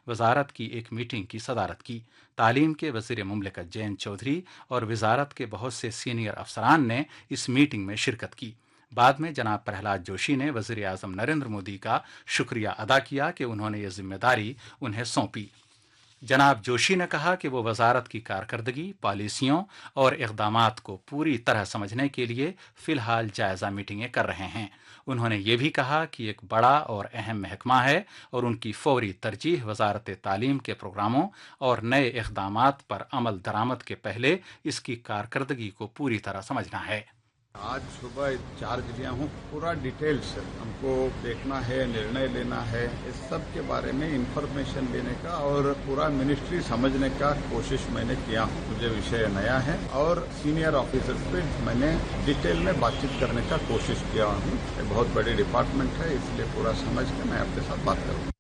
वजारत की एक मीटिंग की सदारत की। तालीम के वजीर मुमलिकत जयंत चौधरी और वजारत के बहुत से सीनियर अफसरान ने इस मीटिंग में शिरकत की। बाद में जनाब प्रहलाद जोशी ने वजीर आजम नरेंद्र मोदी का शुक्रिया अदा किया कि उन्होंने ये जिम्मेदारी उन्हें सौंपी। जनाब जोशी ने कहा कि वो वजारत की कारकर्दगी, पॉलिसियों और इकदामात को पूरी तरह समझने के लिए फ़िलहाल जायज़ा मीटिंगें कर रहे हैं। उन्होंने ये भी कहा कि एक बड़ा और अहम महकमा है और उनकी फौरी तरजीह वजारत तालीम के प्रोग्रामों और नए इकदामात पर अमल दरामद के पहले इसकी कारकर्दगी को पूरी तरह समझना है। आज सुबह चार्ज लिया हूँ, पूरा डिटेल्स हमको देखना है, निर्णय लेना है, इस सब के बारे में इंफॉर्मेशन लेने का और पूरा मिनिस्ट्री समझने का कोशिश मैंने किया हूँ। मुझे विषय नया है और सीनियर ऑफिसर्स पे मैंने डिटेल में बातचीत करने का कोशिश किया हूँ। ये बहुत बड़ी डिपार्टमेंट है, इसलिए पूरा समझ के मैं आपके साथ बात करूँगा।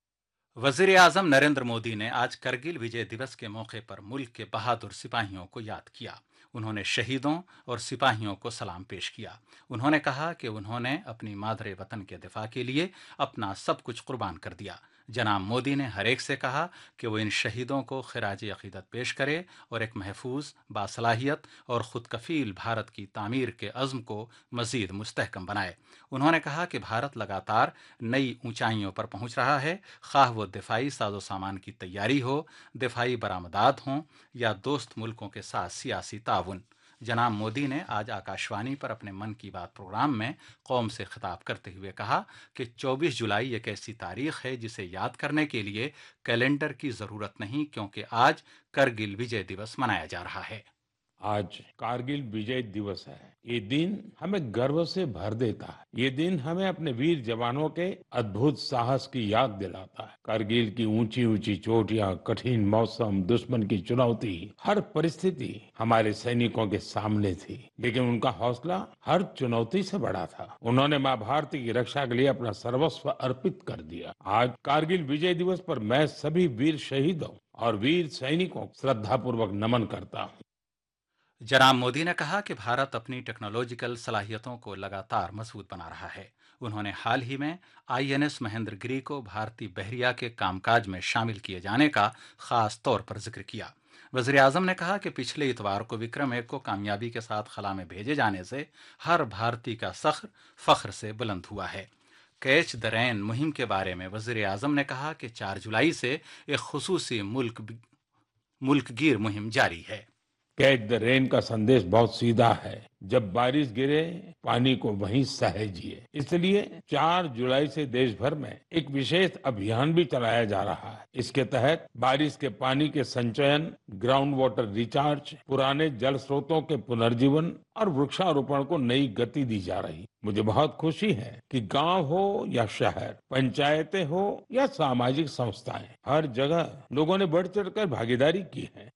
वजीर आजम नरेंद्र मोदी ने आज करगिल विजय दिवस के मौके पर मुल्क के बहादुर सिपाहियों को याद किया। उन्होंने शहीदों और सिपाहियों को सलाम पेश किया। उन्होंने कहा कि उन्होंने अपनी मादरे वतन के दिफा के लिए अपना सब कुछ कुर्बान कर दिया। जनाब मोदी ने हर एक से कहा कि वो इन शहीदों को खिराज अकीदत पेश करे और एक महफूज, बासलाहियत और खुद कफील भारत की तामीर के अज़्म को मज़ीद मुस्तहकम बनाए। उन्होंने कहा कि भारत लगातार नई ऊंचाइयों पर पहुंच रहा है, खाह वो दिफाई साजो सामान की तैयारी हो, दिफाई बरामदात हों या दोस्त मुल्कों के साथ सियासी ताउन। जनाब मोदी ने आज आकाशवाणी पर अपने मन की बात प्रोग्राम में कौम से खिताब करते हुए कहा कि 24 जुलाई एक ऐसी तारीख है जिसे याद करने के लिए कैलेंडर की ज़रूरत नहीं, क्योंकि आज करगिल विजय दिवस मनाया जा रहा है। आज कारगिल विजय दिवस है। ये दिन हमें गर्व से भर देता है। ये दिन हमें अपने वीर जवानों के अद्भुत साहस की याद दिलाता है। कारगिल की ऊंची ऊंची चोटियां, कठिन मौसम, दुश्मन की चुनौती, हर परिस्थिति हमारे सैनिकों के सामने थी, लेकिन उनका हौसला हर चुनौती से बड़ा था। उन्होंने माँ भारती की रक्षा के लिए अपना सर्वस्व अर्पित कर दिया। आज कारगिल विजय दिवस पर मैं सभी वीर शहीदों और वीर सैनिकों को श्रद्धापूर्वक नमन करता हूँ। जनाब मोदी ने कहा कि भारत अपनी टेक्नोलॉजिकल सलाहियतों को लगातार मजबूत बना रहा है। उन्होंने हाल ही में आईएनएस महेंद्रगिरी को भारतीय बहरिया के कामकाज में शामिल किए जाने का खास तौर पर जिक्र किया। वज़ीर आज़म ने कहा कि पिछले इतवार को विक्रम-1 को कामयाबी के साथ खला में भेजे जाने से हर भारतीय का सख्र फख्र से बुलंद हुआ है। कैच द रैन मुहिम के बारे में वज़ीर आज़म ने कहा कि 4 जुलाई से एक खुसूसी मुल्कगीर मुहिम जारी है। कैच द रेन का संदेश बहुत सीधा है। जब बारिश गिरे, पानी को वहीं सहेजिए। इसलिए 4 जुलाई से देश भर में एक विशेष अभियान भी चलाया जा रहा है। इसके तहत बारिश के पानी के संचयन, ग्राउंड वाटर रिचार्ज, पुराने जल स्रोतों के पुनर्जीवन और वृक्षारोपण को नई गति दी जा रही। मुझे बहुत खुशी है कि गांव हो या शहर, पंचायतें हो या सामाजिक संस्थाएं, हर जगह लोगों ने बढ़ चढ़कर भागीदारी की है।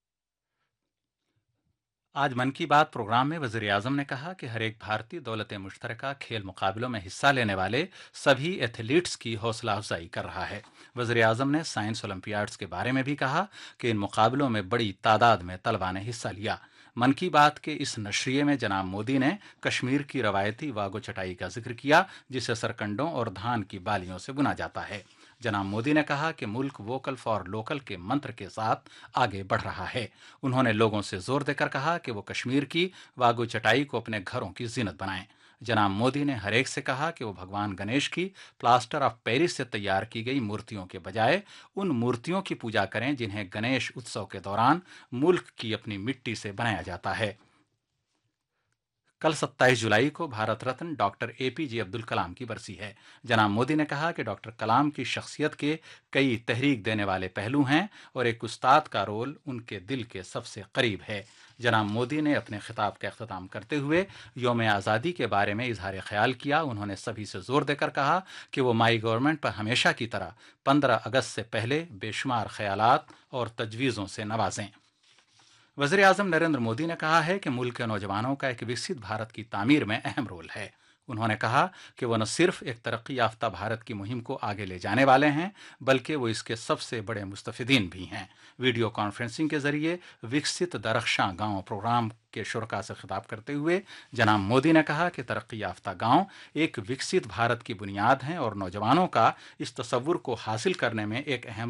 आज मन की बात प्रोग्राम में वज़ीर आज़म ने कहा कि हर एक भारतीय दौलत मुश्तरका खेल मुकाबलों में हिस्सा लेने वाले सभी एथलीट्स की हौसला अफजाई कर रहा है। वज़ीर आज़म ने साइंस ओलंपियाड्स के बारे में भी कहा कि इन मुकाबलों में बड़ी तादाद में तलबा ने हिस्सा लिया। मन की बात के इस नशरिए में जनाब मोदी ने कश्मीर की रवायती वागो चटाई का जिक्र किया, जिसे सरकंडों और धान की बालियों से बुना जाता है। जनाब मोदी ने कहा कि मुल्क वोकल फॉर लोकल के मंत्र के साथ आगे बढ़ रहा है। उन्होंने लोगों से जोर देकर कहा कि वो कश्मीर की वागो चटाई को अपने घरों की जीनत बनाएं। जनाब मोदी ने हर एक से कहा कि वो भगवान गणेश की प्लास्टर ऑफ पेरिस से तैयार की गई मूर्तियों के बजाय उन मूर्तियों की पूजा करें जिन्हें गणेश उत्सव के दौरान मुल्क की अपनी मिट्टी से बनाया जाता है। कल 27 जुलाई को भारत रत्न डॉक्टर एपीजे अब्दुल कलाम की बरसी है। जनाब मोदी ने कहा कि डॉक्टर कलाम की शख्सियत के कई तहरीक देने वाले पहलू हैं और एक उस्ताद का रोल उनके दिल के सबसे करीब है। जनाब मोदी ने अपने खिताब का अख्ताम करते हुए यौम आज़ादी के बारे में इजहार ख्याल किया। उन्होंने सभी से जोर देकर कहा कि वो माई गवर्नमेंट पर हमेशा की तरह 15 अगस्त से पहले बेशुमार ख्यालात और तजवीज़ों से नवाजें। वज़ीर आज़म नरेंद्र मोदी ने कहा है कि मुल्क के नौजवानों का एक विकसित भारत की तामीर में अहम रोल है। उन्होंने कहा कि वो न सिर्फ एक तरक्की याफ्ता भारत की मुहिम को आगे ले जाने वाले हैं, बल्कि वो इसके सबसे बड़े मुस्तफ़िदीन भी हैं। वीडियो कॉन्फ्रेंसिंग के जरिए विकसित दरख्शां गांव प्रोग्राम के शुरका से खिताब करते हुए जनाब मोदी ने कहा कि तरक्की याफ्ता गांव एक विकसित भारत की बुनियाद हैं और नौजवानों का इस तसव्वुर को हासिल करने में एक अहम